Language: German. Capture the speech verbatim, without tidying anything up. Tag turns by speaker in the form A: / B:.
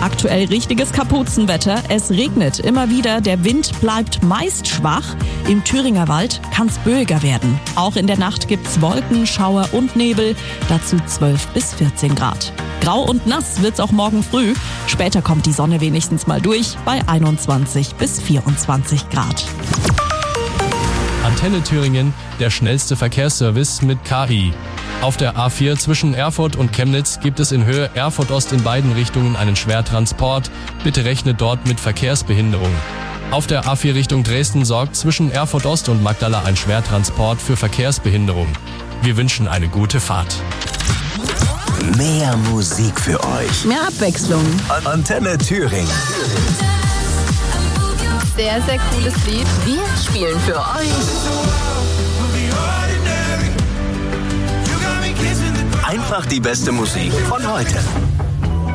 A: Aktuell richtiges Kapuzenwetter. Es regnet immer wieder, der Wind bleibt meist schwach. Im Thüringer Wald kann es böiger werden. Auch in der Nacht gibt's Wolken, Schauer und Nebel, dazu zwölf bis vierzehn Grad. Grau und nass wird's auch morgen früh. Später kommt die Sonne wenigstens mal durch bei einundzwanzig bis vierundzwanzig Grad.
B: Antenne Thüringen, der schnellste Verkehrsservice mit K I. Auf der A vier zwischen Erfurt und Chemnitz gibt es in Höhe Erfurt-Ost in beiden Richtungen einen Schwertransport. Bitte rechne dort mit Verkehrsbehinderung. Auf der A vier Richtung Dresden sorgt zwischen Erfurt-Ost und Magdala ein Schwertransport für Verkehrsbehinderung. Wir wünschen eine gute Fahrt.
C: Mehr Musik für euch.
A: Mehr Abwechslung.
C: Antenne Thüringen.
D: Sehr, sehr cooles Lied.
E: Wir spielen für euch
C: Einfach die beste Musik von heute.